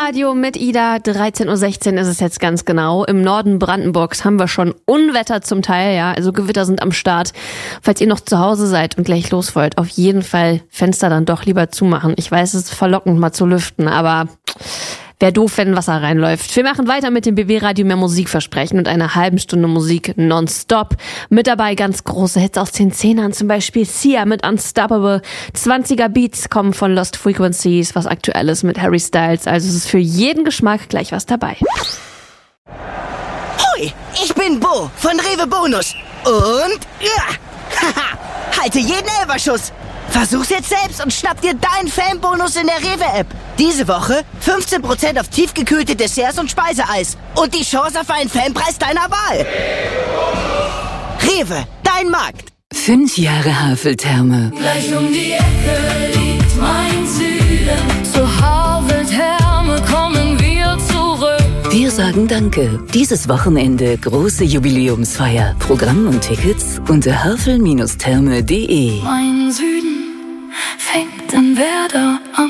Radio mit Ida, 13.16 Uhr ist es jetzt ganz genau. Im Norden Brandenburgs haben wir schon Unwetter zum Teil, ja, also Gewitter sind am Start. Falls ihr noch zu Hause seid und gleich los wollt, auf jeden Fall Fenster dann doch lieber zumachen. Ich weiß, es ist verlockend mal zu lüften, aber wäre doof, wenn Wasser reinläuft. Wir machen weiter mit dem BB-Radio mehr Musikversprechen und einer halben Stunde Musik nonstop. Mit dabei ganz große Hits aus den 10ern, zum Beispiel Sia mit Unstoppable. 20er Beats kommen von Lost Frequencies, was Aktuelles mit Harry Styles. Also es ist für jeden Geschmack gleich was dabei. Hoi, ich bin Bo von Rewe Bonus. Und haha, halte jeden Elferschuss. Versuch's jetzt selbst und schnapp dir deinen Fanbonus in der Rewe-App. Diese Woche 15% auf tiefgekühlte Desserts und Speiseeis. Und die Chance auf einen Fanpreis deiner Wahl. Rewe, dein Markt. 5 Jahre Haveltherme. Gleich um die Ecke liegt mein Süden. Zur Haveltherme kommen wir zurück. Wir sagen Danke. Dieses Wochenende große Jubiläumsfeier. Programm und Tickets unter havel-therme.de. Mein Süden fängt in Werder an.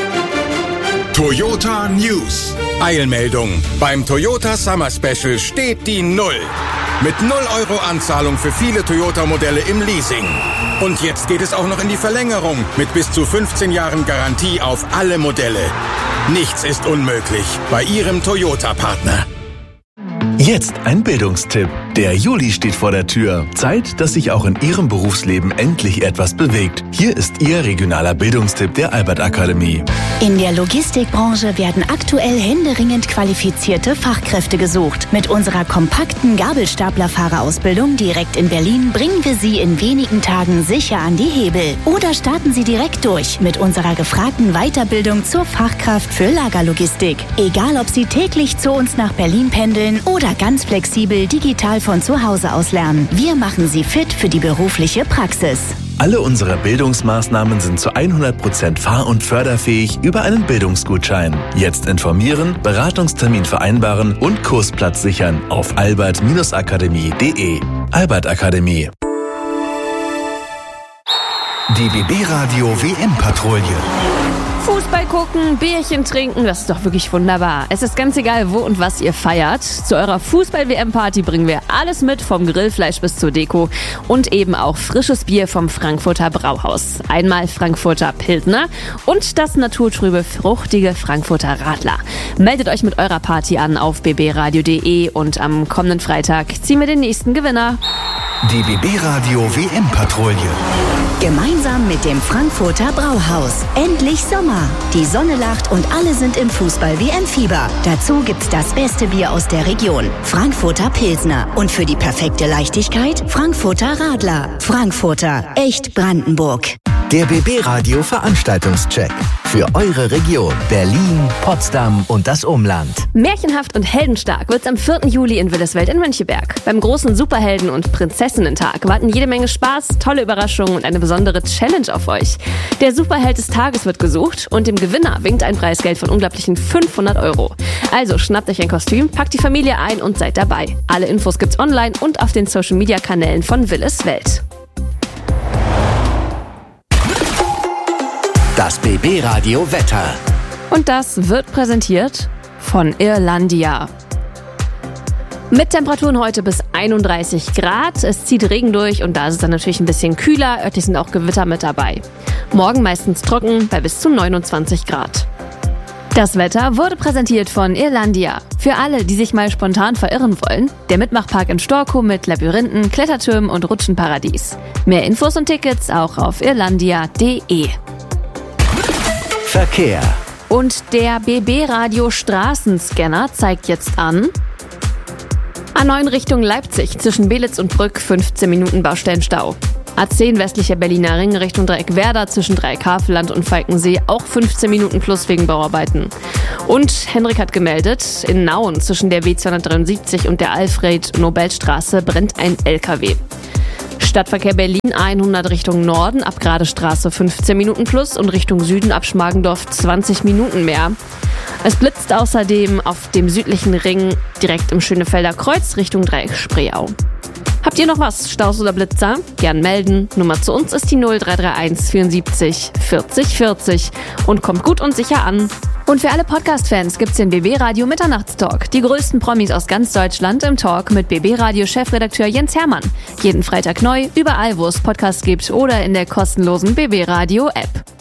Toyota News. Eilmeldung. Beim Toyota Summer Special steht die 0. Mit 0 € Anzahlung für viele Toyota-Modelle im Leasing. Und jetzt geht es auch noch in die Verlängerung mit bis zu 15 Jahren Garantie auf alle Modelle. Nichts ist unmöglich bei Ihrem Toyota-Partner. Jetzt ein Bildungstipp. Der Juli steht vor der Tür. Zeit, dass sich auch in Ihrem Berufsleben endlich etwas bewegt. Hier ist Ihr regionaler Bildungstipp der Albert Akademie. In der Logistikbranche werden aktuell händeringend qualifizierte Fachkräfte gesucht. Mit unserer kompakten Gabelstaplerfahrerausbildung direkt in Berlin bringen wir Sie in wenigen Tagen sicher an die Hebel. Oder starten Sie direkt durch mit unserer gefragten Weiterbildung zur Fachkraft für Lagerlogistik. Egal, ob Sie täglich zu uns nach Berlin pendeln oder ganz flexibel digital von zu Hause aus lernen. Wir machen Sie fit für die berufliche Praxis. Alle unsere Bildungsmaßnahmen sind zu 100% fahr- und förderfähig über einen Bildungsgutschein. Jetzt informieren, Beratungstermin vereinbaren und Kursplatz sichern auf albert-akademie.de. Albert Akademie. Die BB-Radio WM-Patrouille. Fußball gucken, Bierchen trinken, das ist doch wirklich wunderbar. Es ist ganz egal, wo und was ihr feiert. Zu eurer Fußball-WM-Party bringen wir alles mit, vom Grillfleisch bis zur Deko und eben auch frisches Bier vom Frankfurter Brauhaus. Einmal Frankfurter Pilsner und das naturtrübe, fruchtige Frankfurter Radler. Meldet euch mit eurer Party an auf bbradio.de und am kommenden Freitag ziehen wir den nächsten Gewinner. Die BB-Radio WM-Patrouille. Gemeinsam mit dem Frankfurter Brauhaus. Endlich Sommer. Die Sonne lacht und alle sind im Fußball-WM-Fieber. Dazu gibt's das beste Bier aus der Region. Frankfurter Pilsner. Und für die perfekte Leichtigkeit Frankfurter Radler. Frankfurter. Echt Brandenburg. Der BB-Radio Veranstaltungscheck. Für eure Region. Berlin, Potsdam und das Umland. Märchenhaft und heldenstark wird's am 4. Juli in Willeswelt in Möncheberg. Beim großen Superhelden- und Prinzessinnen-Tag warten jede Menge Spaß, tolle Überraschungen und eine besondere Challenge auf euch. Der Superheld des Tages wird gesucht und dem Gewinner winkt ein Preisgeld von unglaublichen 500 €. Also schnappt euch ein Kostüm, packt die Familie ein und seid dabei. Alle Infos gibt's online und auf den Social-Media-Kanälen von Willeswelt. Das BB-Radio Wetter. Und das wird präsentiert von Irlandia. Mit Temperaturen heute bis 31 Grad. Es zieht Regen durch und da ist es dann natürlich ein bisschen kühler. Örtlich sind auch Gewitter mit dabei. Morgen meistens trocken bei bis zu 29 Grad. Das Wetter wurde präsentiert von Irlandia. Für alle, die sich mal spontan verirren wollen, der Mitmachpark in Storkow mit Labyrinthen, Klettertürmen und Rutschenparadies. Mehr Infos und Tickets auch auf irlandia.de. Verkehr. Und der BB-Radio Straßenscanner zeigt jetzt an: A9 Richtung Leipzig zwischen Belitz und Brück 15 Minuten Baustellenstau. A10 westlicher Berliner Ring Richtung Dreieckwerder zwischen Dreieckhavelland und Falkensee auch 15 Minuten plus wegen Bauarbeiten. Und Henrik hat gemeldet, in Nauen zwischen der B273 und der Alfred-Nobel-Straße brennt ein LKW. Stadtverkehr Berlin 100 Richtung Norden, ab Gradestraße 15 Minuten plus und Richtung Süden ab Schmargendorf 20 Minuten mehr. Es blitzt außerdem auf dem südlichen Ring direkt im Schönefelder Kreuz Richtung Dreieck Spreeau. Habt ihr noch was, Staus oder Blitzer? Gern melden. Nummer zu uns ist die 0331 74 40 40 und kommt gut und sicher an. Und für alle Podcast-Fans gibt's den BB Radio Mitternachtstalk. Die größten Promis aus ganz Deutschland im Talk mit BB Radio Chefredakteur Jens Hermann. Jeden Freitag neu, überall wo es Podcasts gibt oder in der kostenlosen BB Radio App.